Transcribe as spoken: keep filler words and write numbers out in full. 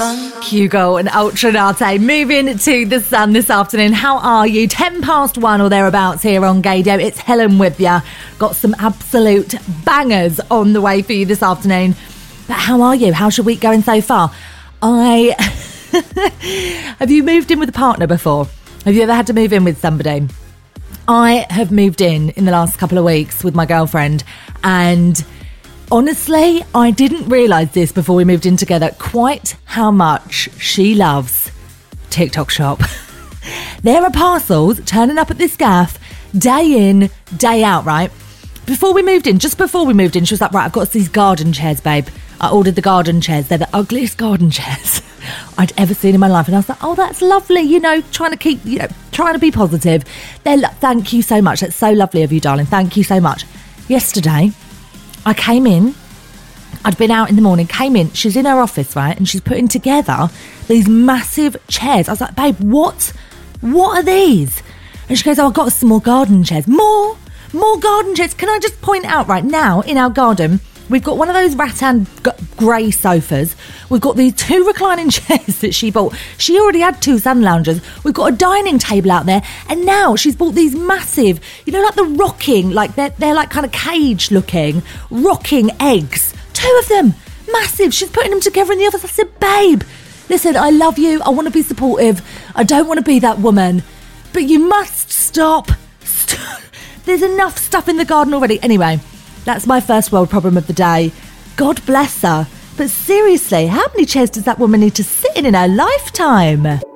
sun. Hugo and Ultranate moving to the sun this afternoon. How are you? Ten past one or thereabouts here on Gaydio. It's Helen with you. Got some absolute bangers on the way for you this afternoon. But how are you? How's your week going so far? I... Have you moved in with a partner before? Have you ever had to move in with somebody? I have moved in in the last couple of weeks with my girlfriend, and honestly, I didn't realise this before we moved in together, quite how much she loves TikTok Shop. There are parcels turning up at this gaff day in, day out, right? Before we moved in, just before we moved in, she was like, right, I've got these garden chairs, babe. I ordered the garden chairs. They're the ugliest garden chairs I'd ever seen in my life. And I was like, oh, that's lovely. You know, trying to keep, you know, trying to be positive. They're, lo- thank you so much. That's so lovely of you, darling. Thank you so much. Yesterday, I came in. I'd been out in the morning, came in. She's in her office, right? And she's putting together these massive chairs. I was like, babe, what? What are these? And she goes, oh, I've got some more garden chairs. More? More garden chairs. Can I just point out right now, in our garden, we've got one of those rattan g- grey sofas. We've got these two reclining chairs that she bought. She already had two sun loungers. We've got a dining table out there. And now she's bought these massive, you know, like the rocking, like they're, they're like kind of cage looking, rocking eggs. Two of them. Massive. She's putting them together in the office. I said, babe, listen, I love you. I want to be supportive. I don't want to be that woman. But you must stop. Stop. There's enough stuff in the garden already. Anyway, that's my first world problem of the day. God bless her. But seriously, how many chairs does that woman need to sit in in her lifetime?